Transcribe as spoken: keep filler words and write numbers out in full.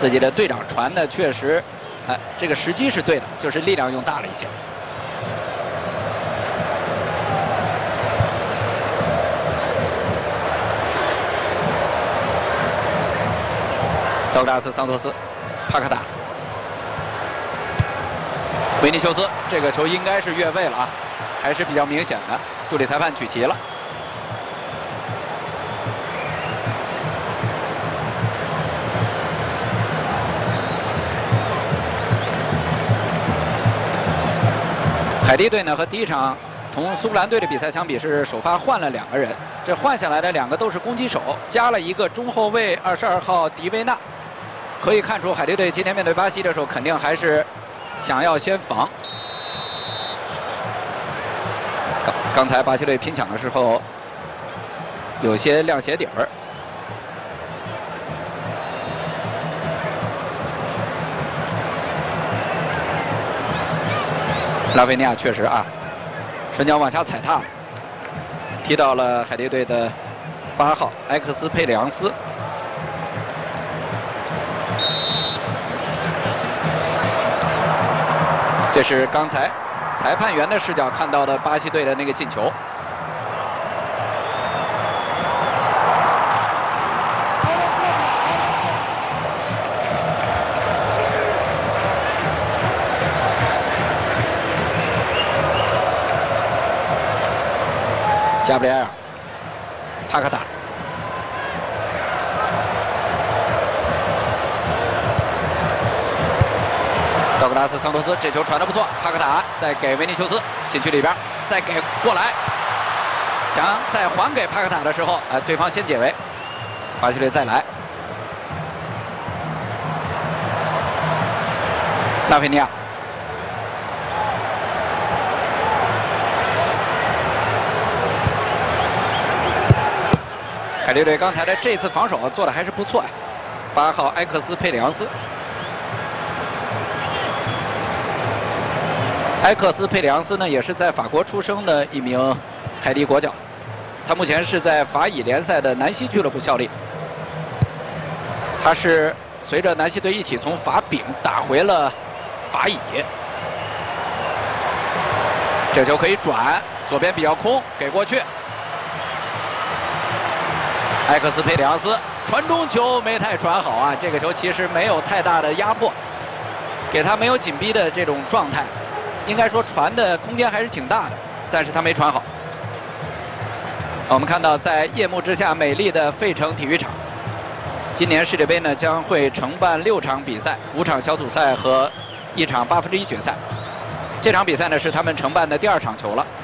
自己的队长传的确实，哎，这个时机是对的，就是力量用大了一些。道格拉斯·桑托斯、帕克塔、维尼修斯，这个球应该是越位了啊，还是比较明显的。助理裁判举旗了。海地队呢和第一场同苏格兰队的比赛相比，是首发换了两个人，这换下来的两个都是攻击手，加了一个中后卫二十二号迪维纳。可以看出，海地队今天面对巴西的时候，肯定还是想要先防。刚刚才巴西队拼抢的时候，有些亮鞋底儿。拉菲尼亚确实啊，身脚往下踩踏，踢到了海地队的八号埃克斯佩里昂斯。这是刚才裁判员的视角看到的巴西队的那个进球。加布里埃尔、帕克塔、道格拉斯·桑托斯，这球传得不错，帕克塔再给维尼修斯，禁区里边再给过来，想再还给帕克塔的时候，哎，对方先解围，巴西队再来，拉菲尼亚。海地队刚才的这次防守做的还是不错呀，八号埃克斯佩里昂斯。埃克斯佩里昂斯呢，也是在法国出生的一名海地国脚，他目前是在法乙联赛的南希俱乐部效力。他是随着南希队一起从法丙打回了法乙。这球可以转，左边比较空，给过去。埃克斯佩里昂斯传中球没太传好啊，这个球其实没有太大的压迫，给他没有紧逼的这种状态，应该说传的空间还是挺大的，但是他没传好。我们看到在夜幕之下美丽的费城体育场，今年世界杯呢将会承办六场比赛，五场小组赛和一场八分之一决赛。这场比赛呢是他们承办的第二场球了。